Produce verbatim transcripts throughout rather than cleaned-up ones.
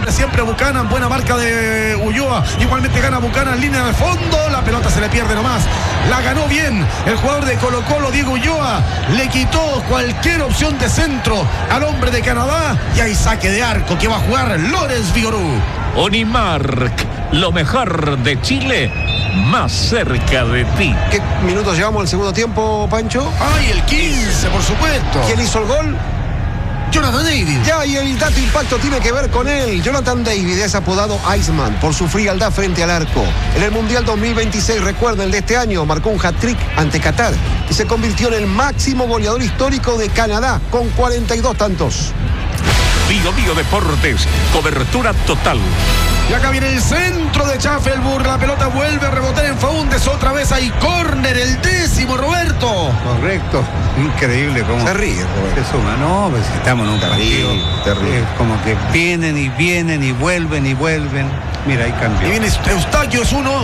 hombre siempre Buchanan, buena marca de Ulloa, igualmente gana Buchanan, línea de fondo, la pelota se le pierde nomás, la ganó bien el jugador de Colo Colo, Diego Ulloa, le quitó cualquier opción de centro al hombre de Canadá y hay saque de arco que va a jugar Lorenz Vigorú. Unimark, lo mejor de Chile, más cerca de ti. ¿Qué minutos llevamos al segundo tiempo, Pancho? Ay, el quince, por supuesto. ¿Quién hizo el gol? Jonathan David. Ya, y el dato impacto tiene que ver con él. Jonathan David es apodado Iceman por su frialdad frente al arco. En el Mundial dos mil veintiséis, recuerden, el de este año, marcó un hat-trick ante Qatar y se convirtió en el máximo goleador histórico de Canadá con cuarenta y dos tantos. Bio Bio Deportes, cobertura total. Y acá viene el centro de Schaffelburg, la pelota vuelve a rebotar en Faúndez, otra vez hay córner, el décimo, Roberto. Correcto, increíble cómo se ríe, Roberto. Se suma, no, pues estamos en un terrible, partido, terrible. Es como que vienen y vienen y vuelven y vuelven. Mira, ahí cambió. Y viene Eustaquio, es uno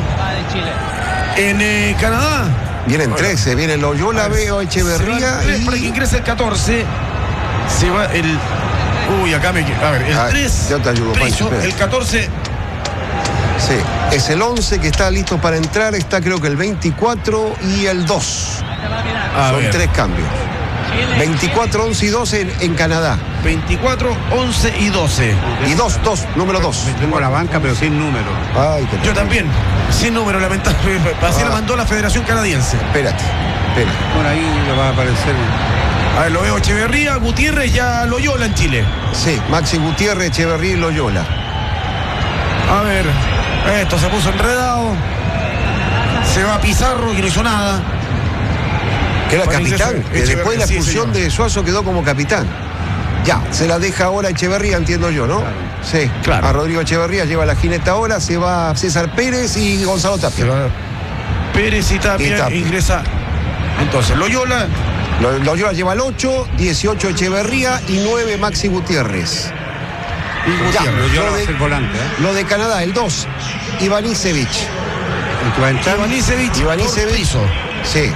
en eh, Canadá. Vienen trece, viene Loyola, veo Echeverría y... para que ingrese el catorce, se va el... Uy, acá me... A ver, el ah, tres, yo te ayudo, Pancho, el catorce... Sí, es el once que está listo para entrar, está creo que el veinticuatro y el dos. A Son ver. tres cambios. veinticuatro, once y doce en, en Canadá. veinticuatro, once y doce. Y dos, dos, número dos. Tengo la banca, pero sin número. Ay, Yo también, sin número, lamentablemente. Así ah. la mandó la Federación Canadiense. Espérate, espérate. Por ahí le va a aparecer. A ver, lo veo Echeverría, Gutiérrez, ya Loyola en Chile. Sí, Maxi Gutiérrez, Echeverría y Loyola. A ver, esto se puso enredado. Se va Pizarro, que no hizo nada. Que era bueno, capitán, que después de la expulsión sí, de Suazo quedó como capitán. Ya, se la deja ahora Echeverría, entiendo yo, ¿no? Claro. Sí, claro. A Rodrigo Echeverría lleva la jineta ahora, se va César Pérez y Gonzalo Tapia. Se va Pérez y Tapia, y Tapia. Ingresa. Entonces, Loyola. Loyola lleva el ocho, dieciocho Echeverría y nueve Maxi Gutiérrez. Y Gutiérrez. Ya, Loyola lo, de, va a ser volante, ¿eh? Lo de Canadá, el dos, Ivanisevic. Ivanisevic. Ivanisevic. Sí.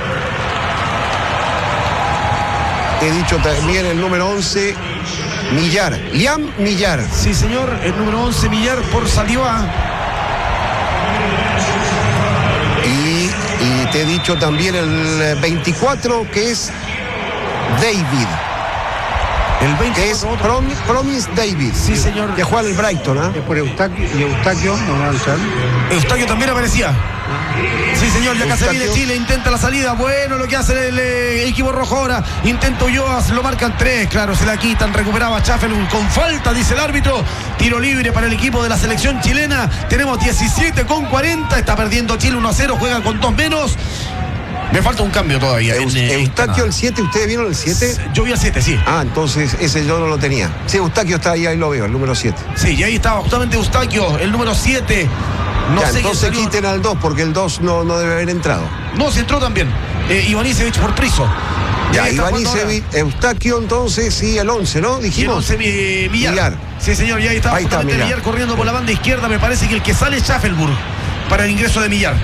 He dicho también el número once, Millar. Liam Millar. Sí, señor, el número once, Millar por Saliba. Y, y te he dicho también el veinticuatro, que es David. El veinticuatro, que es Prom, Promise David. Sí, señor. Que juega en el Brighton, ¿eh? Es por Eustaquio. Y Eustaquio no va a entrar. Eustaquio también aparecía. Sí, señor, ya acá se viene Chile, intenta la salida. Bueno, lo que hace el eh, equipo rojo ahora. Intenta Ulloa, lo marcan tres. Claro, se la quitan, recuperaba Schaffelburg con falta, dice el árbitro. Tiro libre para el equipo de la selección chilena. Tenemos diecisiete con cuarenta. Está perdiendo Chile uno a cero, juega con dos menos. Me falta un cambio todavía. Eust en, eh, Eustaquio el siete, ¿ustedes vieron el siete? Yo vi el siete, sí. Ah, entonces ese yo no lo tenía. Sí, Eustaquio está ahí, ahí lo veo, el número siete. Sí, y ahí estaba justamente Eustaquio, el número siete. No ya, sé entonces quiten al dos porque el dos no, no debe haber entrado. No, se entró también. Eh, Ivanisevic por Priso. Ya, Ivanisevic, Eustaquio entonces, sí, el once, ¿no? Dijimos. Y el once, eh, Millar. Millar. Sí, señor, y ahí estaba ahí justamente está, Millar corriendo por la banda izquierda. Me parece que el que sale es Schaffelburg para el ingreso de Millar.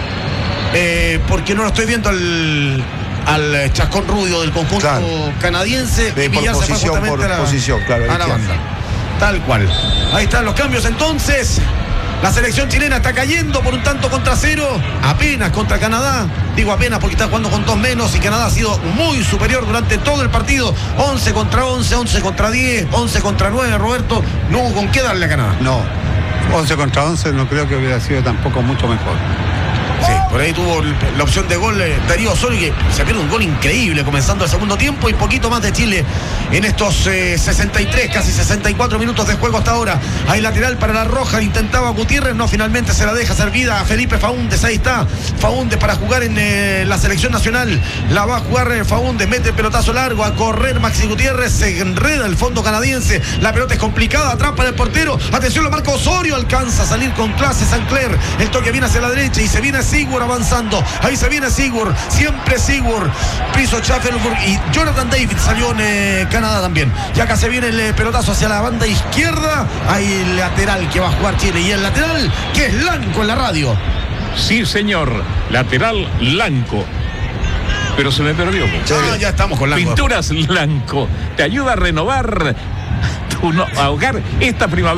Eh, porque no lo estoy viendo al, al chascón rubio del conjunto claro. canadiense. De, por posición, por a la, posición, claro. A la banda. Tal cual. Ahí están los cambios entonces. La selección chilena está cayendo por un tanto contra cero, apenas contra Canadá. Digo apenas porque está jugando con dos menos y Canadá ha sido muy superior durante todo el partido. once contra once, once contra diez, once contra nueve, Roberto. No hubo con qué darle a Canadá. No, once contra once no creo que hubiera sido tampoco mucho mejor. Sí, por ahí tuvo la opción de gol eh, Darío Osorio, que se pierde un gol increíble comenzando el segundo tiempo y poquito más de Chile en estos eh, sesenta y tres, casi sesenta y cuatro minutos de juego hasta ahora. Hay lateral para la Roja, intentaba Gutiérrez, no, finalmente se la deja servida a Felipe Faúndez, ahí está Faúndez para jugar en eh, la selección nacional, la va a jugar eh, Faúndez, mete el pelotazo largo, a correr Maxi Gutiérrez, se enreda el fondo canadiense, la pelota es complicada, atrás para el portero, atención, lo marca Osorio, alcanza a salir con clase Sancler, el toque viene hacia la derecha y se viene Sigurd avanzando, ahí se viene Sigurd, siempre Sigurd, Priso Schaffelburg y Jonathan David salió en eh, Canadá también, y acá se viene el eh, pelotazo hacia la banda izquierda, hay el lateral que va a jugar Chile, y el lateral que es Lanco en la radio. Sí, señor, lateral Lanco. Pero se me perdió. Ah, ya estamos con Lanco. Pinturas Lanco, te ayuda a renovar tu no, a ahogar esta primavera.